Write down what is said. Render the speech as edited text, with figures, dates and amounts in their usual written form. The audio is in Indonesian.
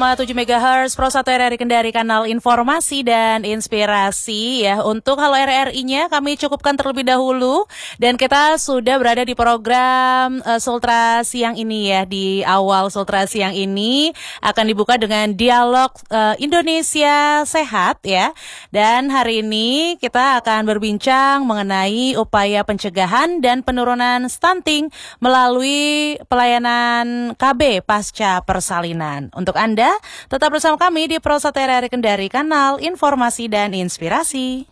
MHz Pro 1 RRI Kendari, kanal informasi dan inspirasi ya. Untuk Halo RRI-nya kami cukupkan terlebih dahulu dan kita sudah berada di program Sultra Siang ini ya. Di awal Sultra Siang ini akan dibuka dengan dialog Indonesia Sehat ya. Dan hari ini kita akan berbincang mengenai upaya pencegahan dan penurunan stunting melalui pelayanan KB pasca persalinan. Untuk Anda, tetap bersama kami di Pro 1 RRI Kendari, kanal informasi dan inspirasi.